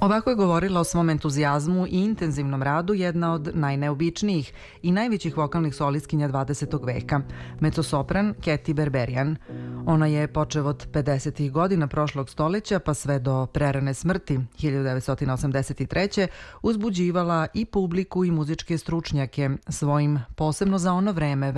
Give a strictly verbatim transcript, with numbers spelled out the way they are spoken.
Ovako je govorila o svom entuzijazmu i intenzivnom radu jedna od najneobičnijih i najvećih vokalnih solistkinja dvadesetog veka, mezzosopran Katy Berberian. Ona je počev od pedesetih godina prošlog stoleća pa sve do prerane smrti hiljadu devetsto osamdeset treće uzbuđivala i publiku i muzičke stručnjake svojim posebno za ono vreme